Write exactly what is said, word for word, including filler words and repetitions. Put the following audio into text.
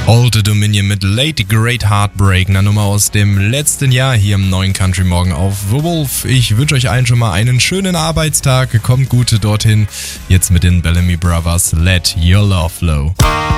Old Dominion mit Late Great Heartbreak, eine Nummer aus dem letzten Jahr hier im neuen Country Morgen auf The Wolf. Ich wünsche euch allen schon mal einen schönen Arbeitstag, kommt gut dorthin. Jetzt mit den Bellamy Brothers, Let Your Love Flow.